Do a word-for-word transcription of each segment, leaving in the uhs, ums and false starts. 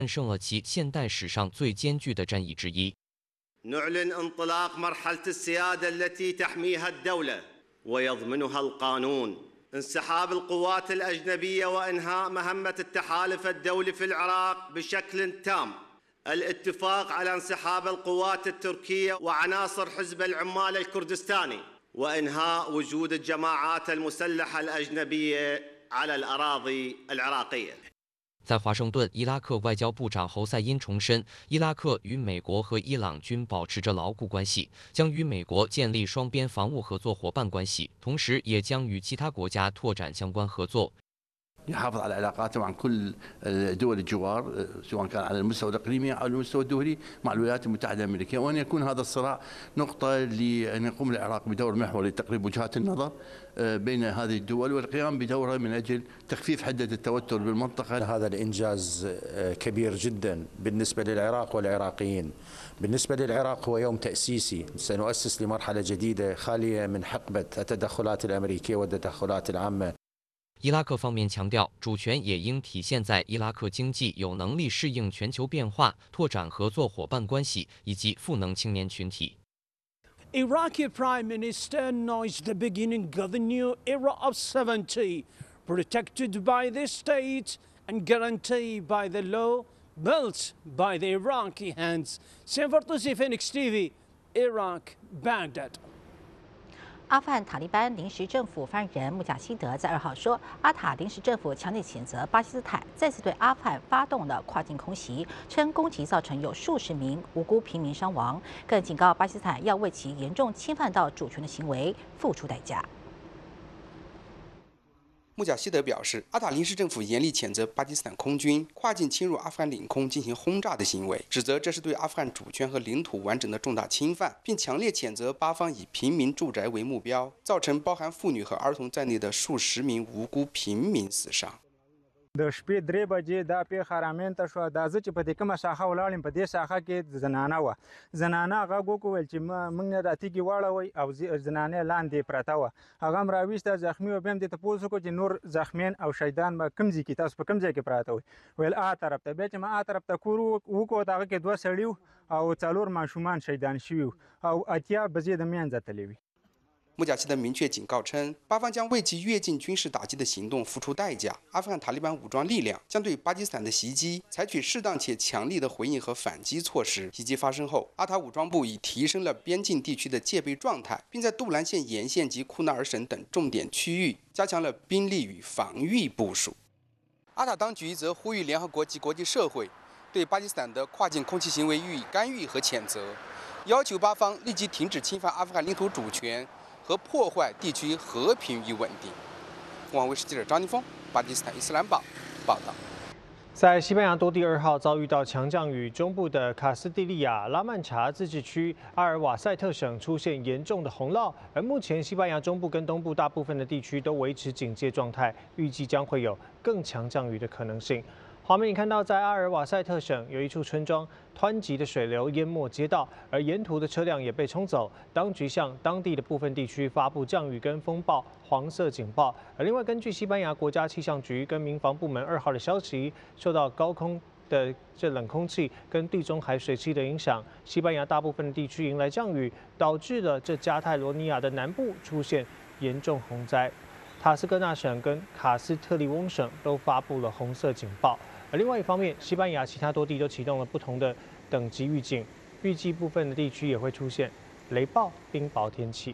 战胜了其现代史上最艰巨的战役之一。 نعلن انطلاق مرحلة السيادة التي تحميها الدولة ويضمنها القانون، انسحاب القوات الأجنبية وإنهاء مهمة التحالف الدولي في العراق بشكل تام، الاتفاق على انسحاب القوات التركية وعناصر حزب العمال الكردستاني، وإنهاء وجود الجماعات المسلحة الأجنبية على الأراضي العراقية。 在华盛顿，伊拉克外交部长侯赛因重申，伊拉克与美国和伊朗均保持着牢固关系，将与美国建立双边防务合作伙伴关系，同时也将与其他国家拓展相关合作。 يحافظ على علاقاته مع كل دول الجوار سواء كان على المستوى الاقليمي او على المستوى الدولي مع الولايات المتحده الامريكيه، وان يكون هذا الصراع نقطه لان يقوم العراق بدور محوري لتقريب وجهات النظر بين هذه الدول والقيام بدورها من اجل تخفيف حده التوتر بالمنطقه. هذا الانجاز كبير جدا بالنسبه للعراق والعراقيين. بالنسبه للعراق هو يوم تاسيسي، سنؤسس لمرحله جديده خاليه من حقبه التدخلات الامريكيه والتدخلات العامه。 伊拉克方面强调，主权也应体现在伊拉克经济有能力适应全球变化、拓展合作伙伴关系以及赋能青年群体。 Iraqi Prime Minister announced the beginning of a new era of sovereignty, protected by the state and guaranteed by the law, built by the Iraqi hands. Sanford Phoenix T V, Iraq, Baghdad. 阿富汗塔利班临时政府发言人穆贾希德在二号说，阿塔临时政府强烈谴责巴基斯坦再次对阿富汗发动了跨境空袭，称攻击造成有数十名无辜平民伤亡，更警告巴基斯坦要为其严重侵犯到主权的行为付出代价。 穆贾希德表示，阿塔临时政府严厉谴责巴基斯坦空军跨境侵入阿富汗领空进行轰炸的行为，指责这是对阿富汗主权和领土完整的重大侵犯，并强烈谴责巴方以平民住宅为目标，造成包含妇女和儿童在内的数十名无辜平民死伤。 د شپې درې بجې دا پیښه رامنځته شوه دا زه چې په دې کومه شاخه ولاړم په دې شاخه کې زنانه وه زنانه غږ وکړ چې موږ نه دا تیږې واړوئ او زنانه لاندې پرته وه هغه هم راویسته زخمي وه بیا هم دې تپوس وکړو چې نور زخمیان او شهیدان به کوم ځای کې تاسو په کوم ځای کې پراته وئ ویل آ طرف ته بیا چې ما آ طرف ته کور وکړو هغه کې دوه سړي وو او څلور ماشومان شهیدان شوي وو او اتیا بجې د منځه تللې وي 穆贾希德明确警告称，巴方将为其越境军事打击的行动付出代价。阿富汗塔利班武装力量将对巴基斯坦的袭击采取适当且强力的回应和反击措施。袭击发生后，阿塔武装部已提升了边境地区的戒备状态，并在杜兰县沿线及库纳尔省等重点区域加强了兵力与防御部署。阿塔当局则呼吁联合国及国际社会对巴基斯坦的跨境空袭行为予以干预和谴责，要求巴方立即停止侵犯阿富汗领土主权 和破坏地区和平与稳定。凤凰卫视记者张宁峰，巴基斯坦伊斯兰堡报道。 在西班牙多地二号遭遇到强降雨，中部的卡斯蒂利亚、拉曼查自治区、阿尔瓦塞特省出现严重的洪涝，而目前西班牙中部跟东部大部分的地区都维持警戒状态，预计将会有更强降雨的可能性。 画面你看到，在阿尔瓦塞特省有一处村庄，湍急的水流淹没街道，而沿途的车辆也被冲走。当局向当地的部分地区发布降雨跟风暴黄色警报。而另外，根据西班牙国家气象局跟民防部门二号的消息，受到高空的这冷空气跟地中海水汽的影响，西班牙大部分的地区迎来降雨，导致了这加泰罗尼亚的南部出现严重洪灾。塔斯科纳省跟卡斯特利翁省都发布了红色警报。 而另外一方面，西班牙其他多地都启动了不同的等级预警，预计部分的地区也会出现雷暴、冰雹天气。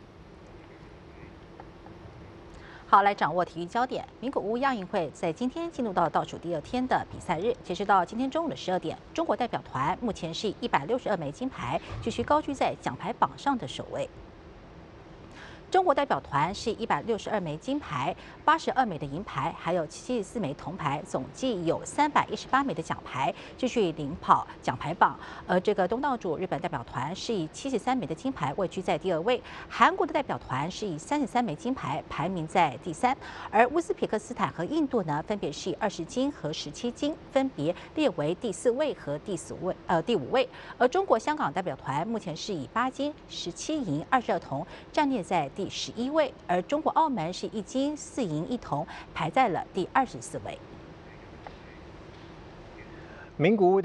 好，来掌握体育焦点。名古屋亚运会在今天进入到倒数第二天的比赛日，截止到今天中午的十二点，中国代表团目前是一百六十二枚金牌，继续高居在奖牌榜上的首位。 中国代表团是一百六十二枚金牌，八十二枚的银牌，还有七十四枚铜牌，总计有三百一十八枚的奖牌，继续领跑奖牌榜。而这个东道主日本代表团是以七十三枚的金牌位居在第二位，韩国的代表团是以三十三枚金牌排名在第三，而乌兹别克斯坦和印度呢，分别是以二十金和十七金，分别列为第四位和第四位呃第五位。而中国香港代表团目前是以八金、十七银、二十二铜暂列在 第十一位，而中国澳门是一金四银一铜，排在了第二十四位。 名古屋的